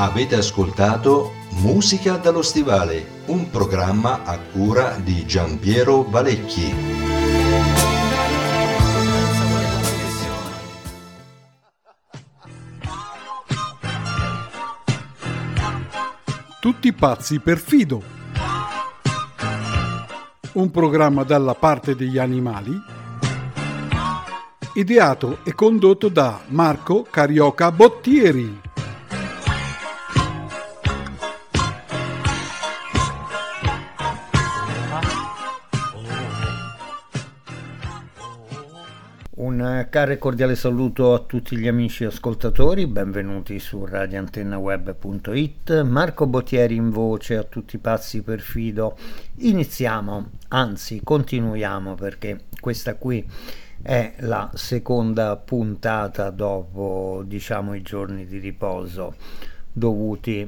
Avete ascoltato Musica dallo Stivale, un programma a cura di Giampiero Valecchi. Tutti pazzi per Fido. Un programma dalla parte degli animali, ideato e condotto da Marco Carioca Bottieri. Un caro e cordiale saluto a tutti gli amici ascoltatori, benvenuti su radioantennaweb.it. Marco Bottieri in voce, a tutti pazzi per Fido. Iniziamo, anzi continuiamo, perché questa qui è la seconda puntata dopo, diciamo, i giorni di riposo dovuti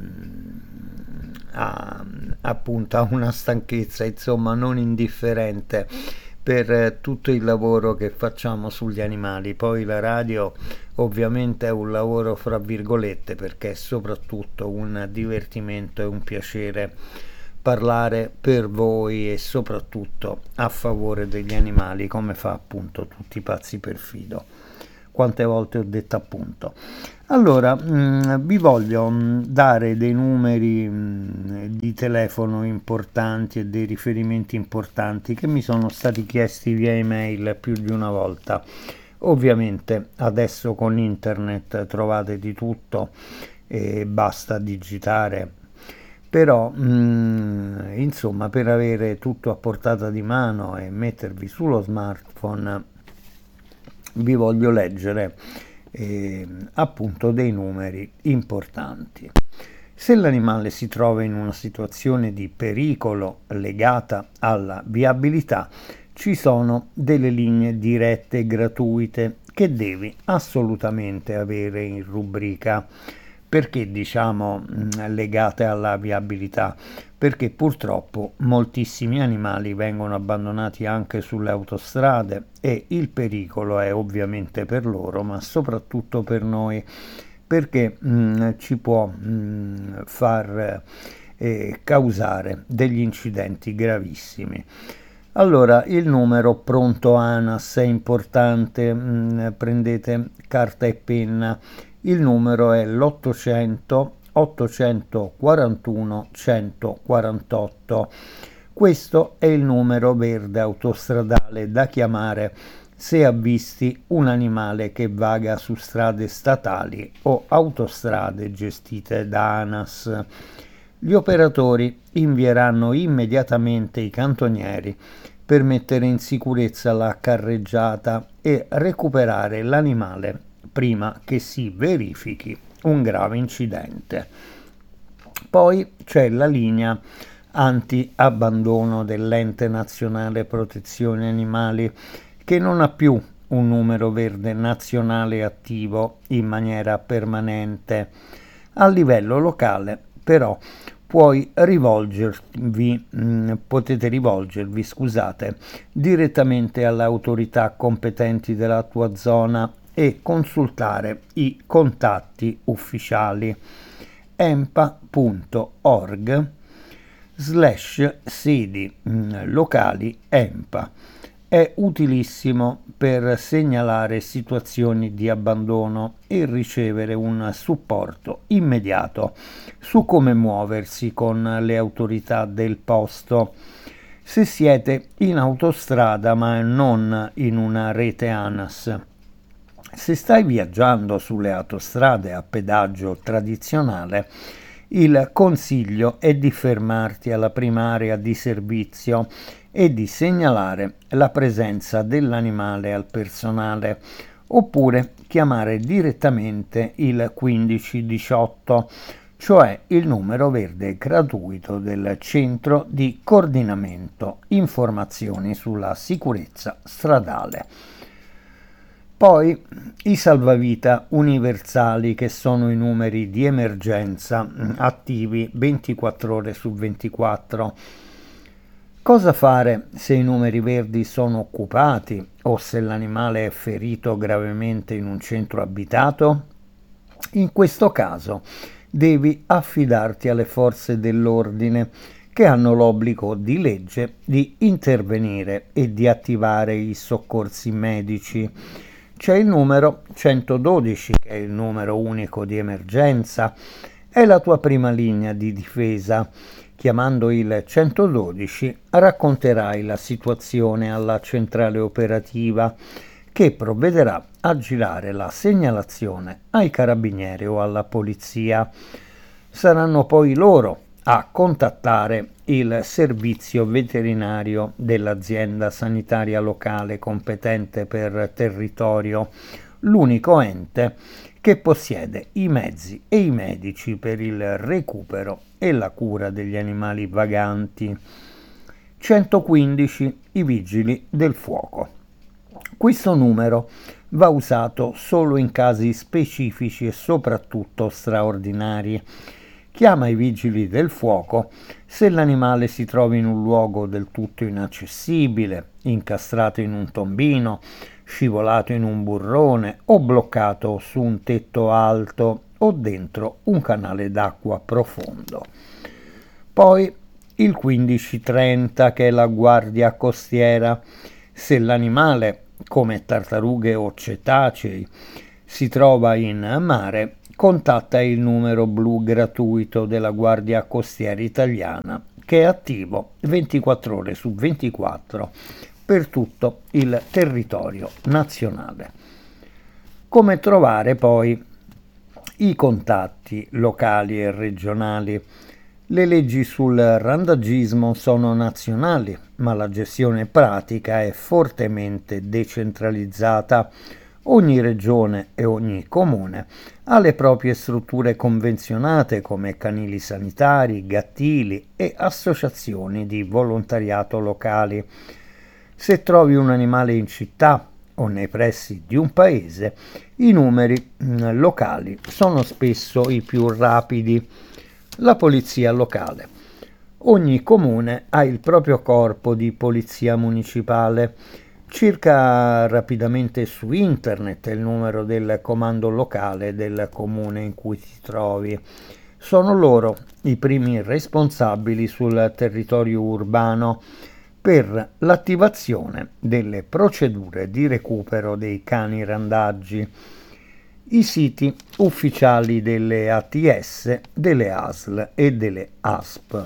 appunto a una stanchezza, insomma, non indifferente per tutto il lavoro che facciamo sugli animali. Poi la radio ovviamente è un lavoro fra virgolette, perché è soprattutto un divertimento e un piacere parlare per voi e soprattutto a favore degli animali, come fa appunto Tutti pazzi per Fido. Quante volte ho detto appunto. Allora, vi voglio dare dei numeri di telefono importanti e dei riferimenti importanti che mi sono stati chiesti via email più di una volta. Ovviamente adesso con internet trovate di tutto e basta digitare, però insomma, per avere tutto a portata di mano e mettervi sullo smartphone vi voglio leggere appunto dei numeri importanti. Se l'animale si trova in una situazione di pericolo legata alla viabilità, ci sono delle linee dirette e gratuite che devi assolutamente avere in rubrica. Perché diciamo legate alla viabilità? Perché purtroppo moltissimi animali vengono abbandonati anche sulle autostrade e il pericolo è ovviamente per loro, ma soprattutto per noi, perché ci può far causare degli incidenti gravissimi. Allora, il numero pronto ANAS è importante, prendete carta e penna. Il numero è l'800 841 148. Questo è il numero verde autostradale da chiamare se avvisti un animale che vaga su strade statali o autostrade gestite da ANAS. Gli operatori invieranno immediatamente i cantonieri per mettere in sicurezza la carreggiata e recuperare l'animale prima che si verifichi un grave incidente. Poi c'è la linea anti-abbandono dell'Ente Nazionale Protezione Animali, che non ha più un numero verde nazionale attivo in maniera permanente. A livello locale, però, potete rivolgervi, direttamente alle autorità competenti della tua zona e consultare i contatti ufficiali. empa.org/sedi locali EMPA. È utilissimo per segnalare situazioni di abbandono e ricevere un supporto immediato su come muoversi con le autorità del posto. Se siete in autostrada ma non in una rete ANAS, se stai viaggiando sulle autostrade a pedaggio tradizionale, il consiglio è di fermarti alla prima area di servizio e di segnalare la presenza dell'animale al personale, oppure chiamare direttamente il 1518, cioè il numero verde gratuito del Centro di Coordinamento Informazioni sulla Sicurezza Stradale. Poi i salvavita universali, che sono i numeri di emergenza attivi 24 ore su 24. Cosa fare se i numeri verdi sono occupati o se l'animale è ferito gravemente in un centro abitato? In questo caso devi affidarti alle forze dell'ordine, che hanno l'obbligo di legge di intervenire e di attivare i soccorsi medici. C'è il numero 112, che è il numero unico di emergenza, è la tua prima linea di difesa. Chiamando il 112 racconterai la situazione alla centrale operativa, che provvederà a girare la segnalazione ai carabinieri o alla polizia. Saranno poi loro a contattare il servizio veterinario dell'azienda sanitaria locale competente per territorio, l'unico ente che possiede i mezzi e i medici per il recupero e la cura degli animali vaganti. 115 i vigili del fuoco. Questo numero va usato solo in casi specifici e soprattutto straordinari. Chiama i vigili del fuoco se l'animale si trova in un luogo del tutto inaccessibile, incastrato in un tombino, scivolato in un burrone o bloccato su un tetto alto o dentro un canale d'acqua profondo. Poi il 1530, che è la guardia costiera. Se l'animale, come tartarughe o cetacei, si trova in mare, contatta il numero blu gratuito della Guardia Costiera Italiana, che è attivo 24 ore su 24 per tutto il territorio nazionale. Come trovare poi i contatti locali e regionali? Le leggi sul randagismo sono nazionali, ma la gestione pratica è fortemente decentralizzata. Ogni regione e ogni comune ha le proprie strutture convenzionate come canili sanitari, gattili e associazioni di volontariato locali. Se trovi un animale in città o nei pressi di un paese, i numeri locali sono spesso i più rapidi. La polizia locale. Ogni comune ha il proprio corpo di polizia municipale. Cerca rapidamente su internet il numero del comando locale del comune in cui ti trovi. Sono loro i primi responsabili sul territorio urbano per l'attivazione delle procedure di recupero dei cani randaggi. I siti ufficiali delle ATS, delle ASL e delle ASP.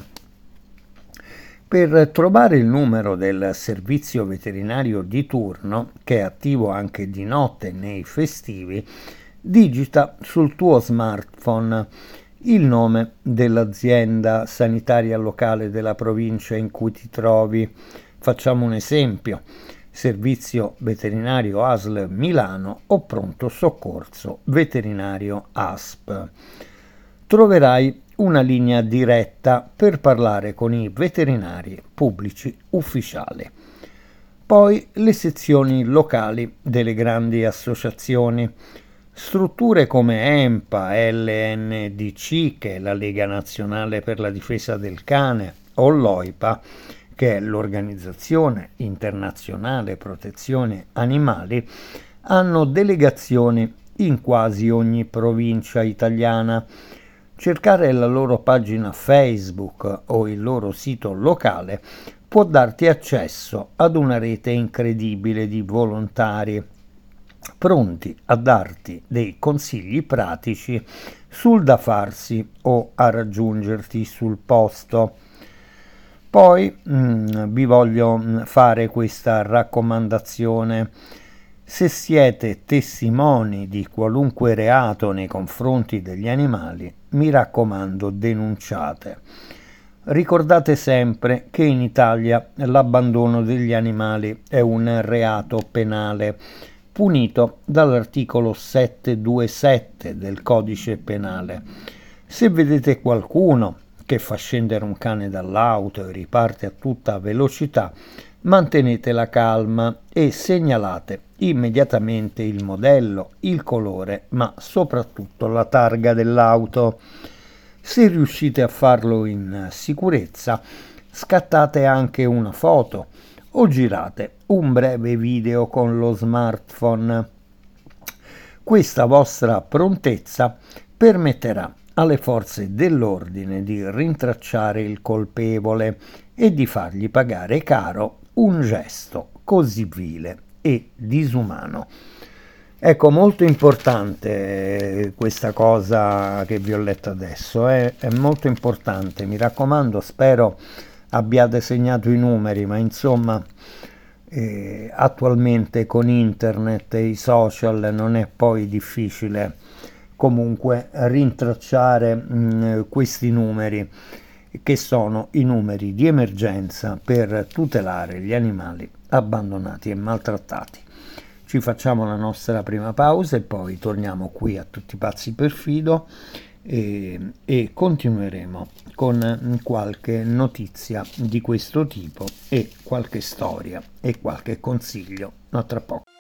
Per trovare il numero del servizio veterinario di turno, che è attivo anche di notte nei festivi, digita sul tuo smartphone il nome dell'azienda sanitaria locale della provincia in cui ti trovi. Facciamo un esempio: Servizio veterinario ASL Milano o Pronto Soccorso veterinario ASP. Troverai una linea diretta per parlare con i veterinari pubblici ufficiali. Poi le sezioni locali delle grandi associazioni. Strutture come EMPA, LNDC, che è la Lega Nazionale per la Difesa del Cane, o l'OIPA, che è l'Organizzazione Internazionale Protezione Animali, hanno delegazioni in quasi ogni provincia italiana. Cercare la loro pagina Facebook o il loro sito locale può darti accesso ad una rete incredibile di volontari pronti a darti dei consigli pratici sul da farsi o a raggiungerti sul posto. Poi vi voglio fare questa raccomandazione. Se siete testimoni di qualunque reato nei confronti degli animali, mi raccomando, denunciate. Ricordate sempre che in Italia l'abbandono degli animali è un reato penale, punito dall'articolo 727 del Codice Penale. Se vedete qualcuno che fa scendere un cane dall'auto e riparte a tutta velocità, mantenete la calma e segnalate immediatamente il modello, il colore, ma soprattutto la targa dell'auto. Se riuscite a farlo in sicurezza, scattate anche una foto o girate un breve video con lo smartphone. Questa vostra prontezza permetterà alle forze dell'ordine di rintracciare il colpevole e di fargli pagare caro un gesto così vile e disumano. Ecco, molto importante questa cosa che vi ho letto adesso, è molto importante, mi raccomando, spero abbiate segnato i numeri, ma insomma attualmente con internet e i social non è poi difficile comunque rintracciare questi numeri, che sono i numeri di emergenza per tutelare gli animali abbandonati e maltrattati. Ci facciamo la nostra prima pausa e poi torniamo qui a Tutti pazzi per Fido e continueremo con qualche notizia di questo tipo e qualche storia e qualche consiglio. A tra poco.